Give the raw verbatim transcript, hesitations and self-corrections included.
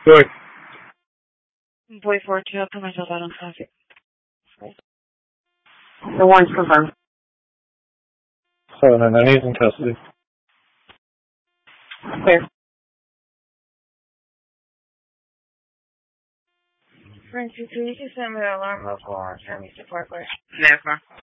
Good. Boy four two, I'll put myself out on traffic. The warrant's confirmed. seven nine nine, he's in custody. Clear. Francis, can you just send me the alarm before I turn me to Parkway? Yes, ma'am.